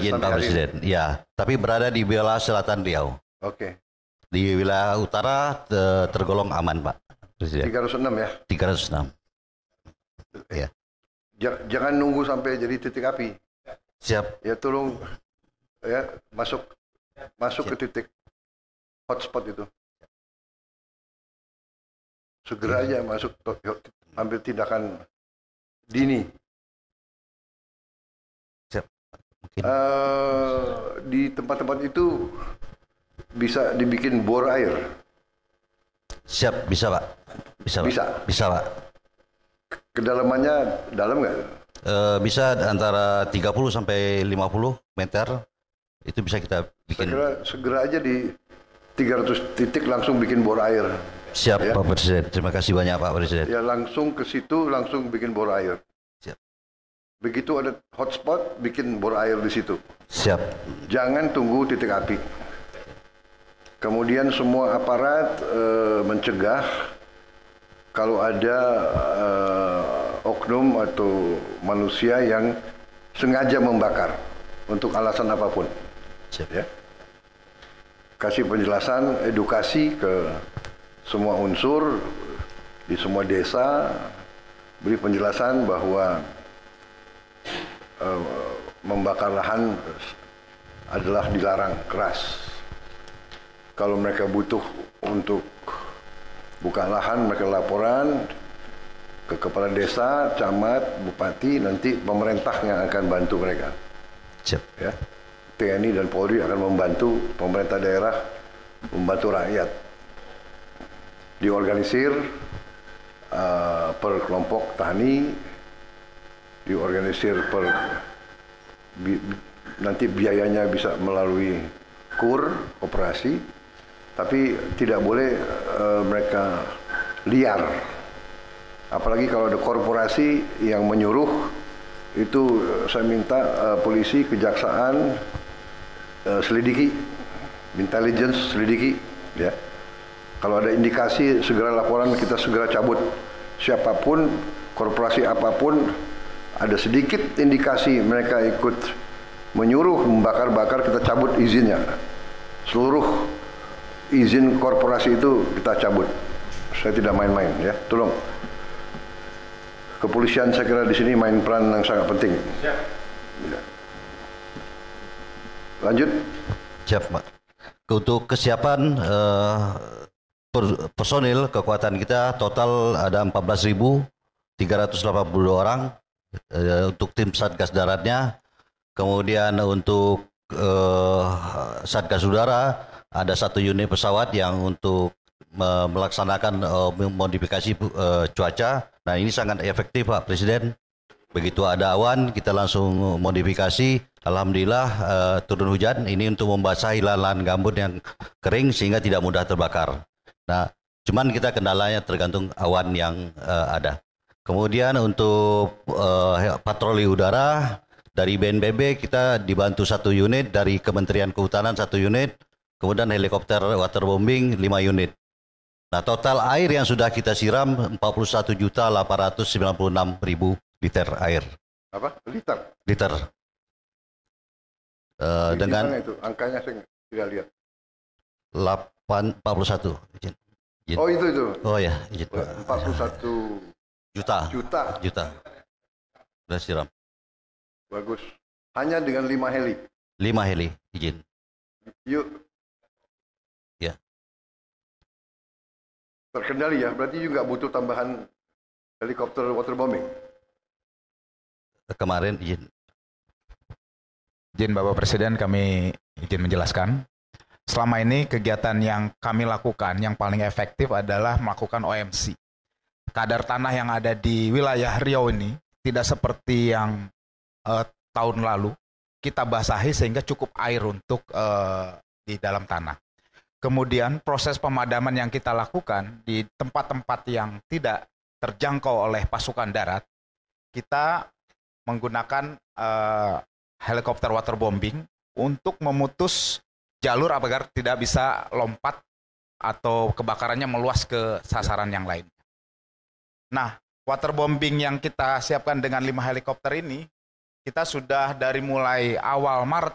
izin Pak Presiden. Ya, tapi berada di wilayah selatan Riau. Oke. Di wilayah utara tergolong aman, Pak Presiden. 306 ya? 306. Ya. Jangan nunggu sampai jadi titik api. Siap. Ya tolong ya masuk ke titik hotspot itu. Segera aja masuk, ambil tindakan dini. Siap. Di tempat-tempat itu bisa dibikin bor air. Siap, bisa Pak. Bisa Pak. Kedalamannya dalam nggak? Bisa antara 30 sampai 50 meter. Itu bisa kita bikin. Segera aja di 300 titik langsung bikin bor air. Siap ya? Pak Presiden. Terima kasih banyak Pak Presiden. Ya langsung ke situ, langsung bikin bor air. Siap. Begitu ada hotspot, bikin bor air di situ. Siap. Jangan tunggu titik api. Kemudian semua aparat mencegah kalau ada oknum atau manusia yang sengaja membakar untuk alasan apapun. Siap. Ya. Kasih penjelasan, edukasi ke semua unsur di semua desa, beri penjelasan bahwa membakar lahan adalah dilarang keras. Kalau mereka butuh untuk buka lahan, mereka laporan ke kepala desa, camat, bupati, nanti pemerintahnya akan bantu mereka. Siap. Ya. TNI dan Polri akan membantu pemerintah daerah, membantu rakyat. Diorganisir per kelompok tani, diorganisir per nanti biayanya bisa melalui KUR, operasi, tapi tidak boleh mereka liar. Apalagi kalau ada korporasi yang menyuruh, itu saya minta polisi, kejaksaan selidiki, intelligence selidiki, ya. Kalau ada indikasi segera laporan, kita segera cabut. Siapapun, korporasi apapun, ada sedikit indikasi mereka ikut menyuruh membakar-bakar, kita cabut izinnya. Seluruh izin korporasi itu kita cabut. Saya tidak main-main, ya. Tolong. Kepolisian saya kira di sini main peran yang sangat penting. Siap. Ya. Lanjut. Siap, Pak. Untuk kesiapan personil kekuatan kita total ada 14.380 orang untuk tim Satgas Daratnya. Kemudian untuk Satgas Udara ada 1 unit pesawat yang untuk melaksanakan modifikasi cuaca. Nah, ini sangat efektif Pak Presiden. Begitu ada awan, kita langsung modifikasi. Alhamdulillah turun hujan. Ini untuk membasahi lahan gambut yang kering sehingga tidak mudah terbakar. Nah, cuman kita kendalanya tergantung awan yang ada. Kemudian untuk patroli udara dari BNPB kita dibantu 1 unit, dari Kementerian Kehutanan 1 unit, kemudian helikopter waterbombing 5 unit. Nah, total air yang sudah kita siram 41.896.000 liter air. Apa? Liter? Liter. Dengan mana itu? Angkanya saya tidak lihat. 41. Izin. Oh itu. Oh ya, izin. 41 juta. Sudah siram. Bagus. Hanya dengan 5 heli. 5 heli, izin. Yuk. Ya. Terkendali ya, berarti juga butuh tambahan helikopter waterbombing. Kemarin izin. Izin Bapak Presiden, kami izin menjelaskan. Selama ini kegiatan yang kami lakukan yang paling efektif adalah melakukan OMC. Kadar tanah yang ada di wilayah Riau ini tidak seperti yang tahun lalu. Kita basahi sehingga cukup air untuk di dalam tanah. Kemudian proses pemadaman yang kita lakukan di tempat-tempat yang tidak terjangkau oleh pasukan darat, kita menggunakan helikopter waterbombing untuk memutus jalur agar tidak bisa lompat atau kebakarannya meluas ke sasaran yang lain. Nah, waterbombing yang kita siapkan dengan 5 helikopter ini, kita sudah dari mulai awal Maret